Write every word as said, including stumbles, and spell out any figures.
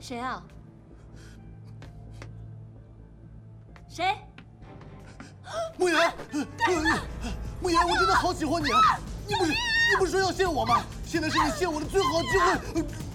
谁啊？谁？ 慕言，慕言，我真的好喜欢你啊！你不是你不是说要陷我吗？现在是你陷我的最好机会。